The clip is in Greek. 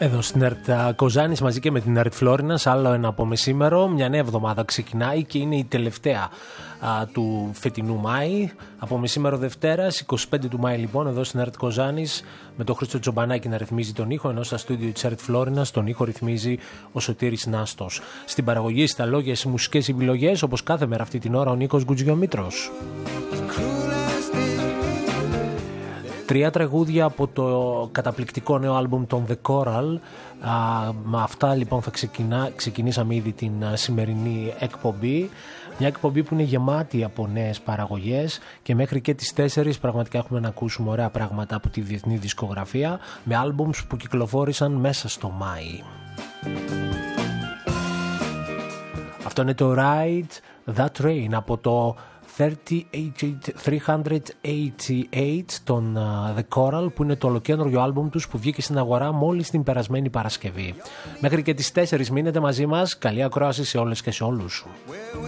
Εδώ στην ΕΡΤ Κοζάνης μαζί και με την ΕΡΤ Φλόρινας, άλλο ένα από μεσήμερο. Μια νέα εβδομάδα ξεκινάει και είναι η τελευταία του φετινού Μάη. Από μεσήμερο Δευτέρας, 25 του Μάη λοιπόν, εδώ στην ΕΡΤ Κοζάνης, με τον Χρήστο Τζομπανάκη να ρυθμίζει τον ήχο, ενώ στα στούντιο της ΕΡΤ Φλόρινας τον ήχο ρυθμίζει ο Σωτήρης Νάστος. Στην παραγωγή, στα λόγια, στις μουσικές επιλογές, όπως κάθε μέρα αυτή την ώρα, ο Νίκος Γκουτζιομήτρος. 3 τραγούδια από το καταπληκτικό νέο άλμπουμ των The Coral. Με αυτά λοιπόν θα ξεκινήσαμε ήδη την σημερινή εκπομπή. Μια εκπομπή που είναι γεμάτη από νέες παραγωγές και μέχρι και τις 4 πραγματικά έχουμε να ακούσουμε ωραία πράγματα από τη διεθνή δισκογραφία με άλμπουμς που κυκλοφόρησαν μέσα στο Μάη. Αυτό είναι το Ride That Rain από το 388 των The Coral, που είναι το ολοκένουργιο άλμπουμ τους που βγήκε στην αγορά μόλις την περασμένη Παρασκευή. Μέχρι και τις 4 μείνετε μαζί μας. Καλή ακρόαση σε όλες και σε όλους.